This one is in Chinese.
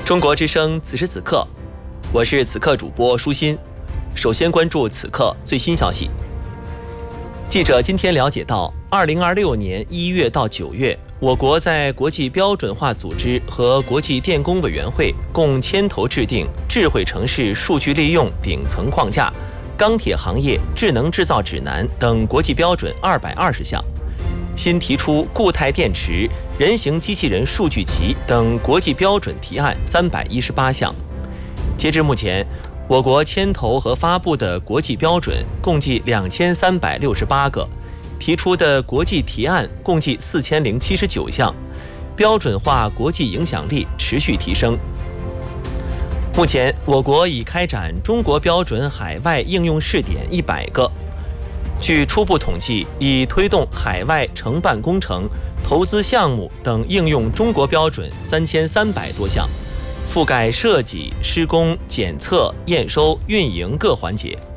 中国之声此时此刻，我是此刻主播舒心。首先关注此刻最新消息。记者今天了解到，2026年1月到9月，我国在国际标准化组织和国际电工委员会共牵头制定智慧城市数据利用顶层框架、钢铁行业智能制造指南等国际标准220项，新提出固态电池、人形机器人数据集等国际标准提案318项。截至目前，我国牵头和发布的国际标准共计2368个，提出的国际提案共计4079项，标准化国际影响力持续提升。目前，我国已开展中国标准海外应用试点100个。据初步统计，已推动海外承办工程、投资项目等应用中国标准3300多项，覆盖设计、施工、检测、验收、运营各环节。